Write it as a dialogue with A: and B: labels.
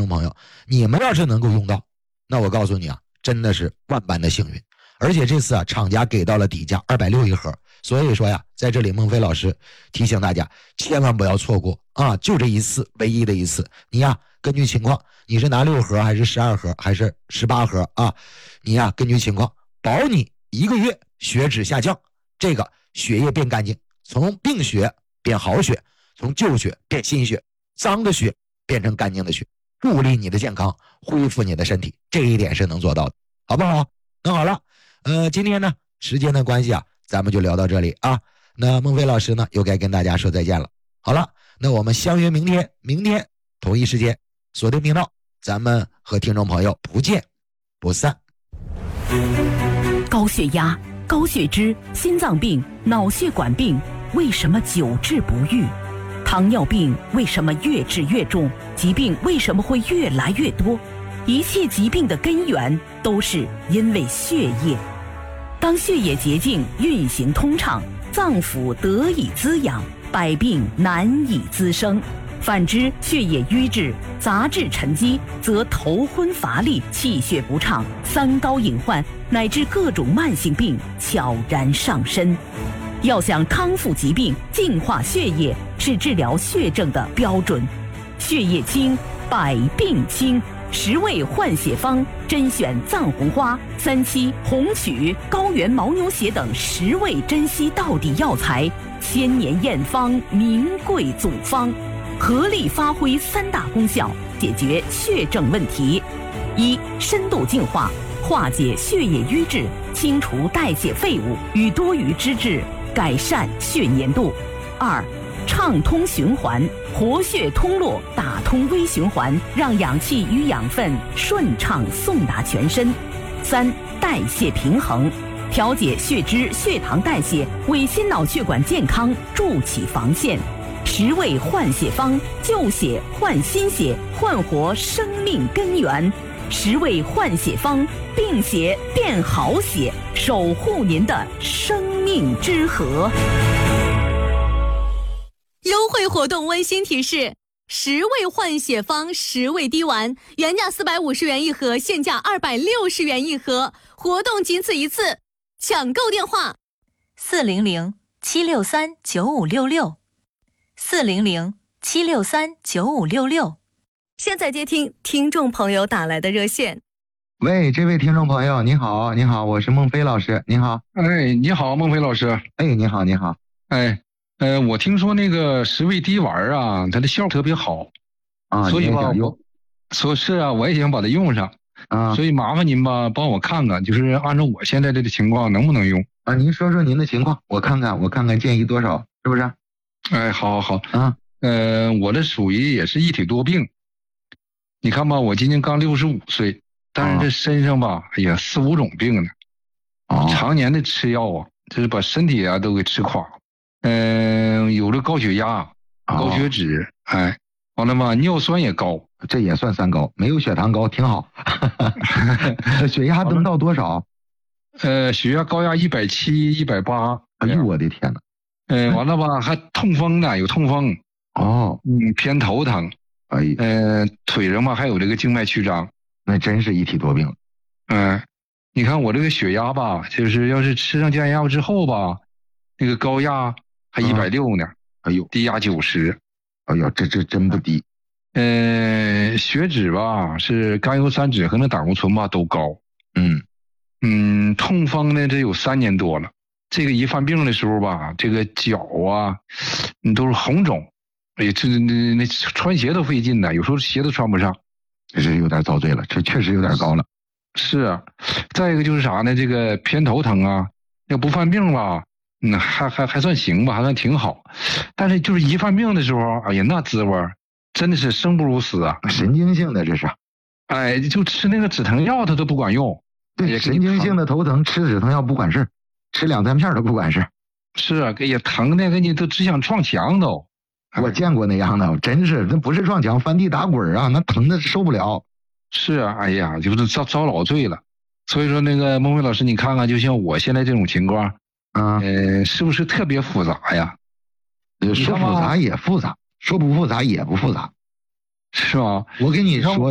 A: 众朋友，你们要是能够用到，那我告诉你啊，真的是万般的幸运。而且这次啊，厂家给到了底价260一盒，所以说呀，在这里孟非老师提醒大家，千万不要错过啊！就这一次，唯一的一次，你呀根据情况，你是拿6盒还是12盒还是18盒啊？你呀根据情况，保你1个月血脂下降，这个血液变干净，从病血变好血，从旧血变新血，脏的血变成干净的血，助力你的健康，恢复你的身体，这一点是能做到的，好不好？那好了。今天呢，时间的关系啊，咱们就聊到这里啊。那孟非老师呢，又该跟大家说再见了。好了，那我们相约明天同一时间锁定频道，咱们和听众朋友不见不散。
B: 高血压、高血脂、心脏病、脑血管病，为什么久治不愈？糖尿病为什么越治越重？疾病为什么会越来越多？一切疾病的根源都是因为血液。当血液洁净运行通畅，脏腑得以滋养，百病难以滋生。反之，血液瘀滞、杂质沉积，则头昏乏力、气血不畅、三高隐患乃至各种慢性病悄然上身。要想康复疾病、净化血液，是治疗血症的标准。血液清，百病清。10味换血方甄选藏红花、3七、红曲、高原牦牛血等10味珍稀道地药材，千年验方，名贵组方，合力发挥3大功效，解决血症问题：一、深度净化，化解血液瘀滞，清除代谢废物与多余脂质，改善血粘度；二、畅通循环，活血通络，打通微循环，让氧气与养分顺畅送达全身；三、代谢平衡，调节血脂、血糖代谢，为心脑血管健康筑起防线。10味换血方，旧血换新血，焕活生命根源。10味换血方，病血变好血，守护您的生命之河。
C: 优惠活动温馨提示：10味换血方10味滴丸，原价450元一盒，现价260元一盒，活动仅此一次，抢购电话
D: 400-763-9566，400-763-9566。
C: 现在接听听众朋友打来的热线。
A: 喂，这位听众朋友，你好，你好，我是孟非老师，你好。
E: 哎，你好，孟非老师。
A: 哎，你好，你好。
E: 哎，我听说那个10味滴丸啊，它的效果特别好
A: 啊，
E: 所以吧，说是啊，我也想把它用上啊，所以麻烦您吧，帮我看看，就是按照我现在这个情况能不能用
A: 啊？您说说您的情况，我看看建议多少，是不是？
E: 哎，好
A: 啊，
E: 我这属于也是一体多病。你看吧，我今年刚65岁，但是这身上吧，哎呀，4、5种病呢，常年的吃药啊，这是把身体啊都给吃垮。有这高血压、高血脂，哎，完了嘛，尿酸也高，
A: 这也算3高，没有血糖高，挺好。血压能到多少？
E: 血压高压170、180。
A: 哎呦，我的天哪！
E: 完了吧，还痛风呢，有痛风。偏头疼。腿上嘛还有这个静脉曲张，
A: 那真是一体多病。
E: 你看我这个血压吧，就是要是吃上降压药之后吧，那个高压还160呢，哎呦，低压90，
A: 哎呦，这真不低。
E: 血脂吧是甘油三酯和那胆固醇吧都高。痛风呢这有3年多了，这个一犯病的时候吧，这个脚啊，都是红肿。哎呀，那穿鞋都费劲呢，有时候鞋都穿不上，
A: 这是有点遭罪了，这确实有点高了。
E: 是啊，再一个就是啥呢？这个偏头疼啊，要不犯病吧，还算行吧，还算挺好。但是就是一犯病的时候，哎呀，那滋味真的是生不如死啊！
A: 神经性的这是，
E: 哎，就吃那个止疼药它都不管用。
A: 对，神经性的头疼吃止疼药不管事，吃2、3片都不管事。
E: 是啊，哎呀，疼的给你都只想撞墙都。
A: 我见过那样的，真是那不是撞墙，翻地打滚啊，那疼的受不了。
E: 是啊，哎呀，就是遭老罪了。所以说那个孟非老师，你看看，就像我现在这种情况，是不是特别复杂呀？
A: 说复杂也复杂，说不复杂也不复杂，
E: 是吗？
A: 我跟你说。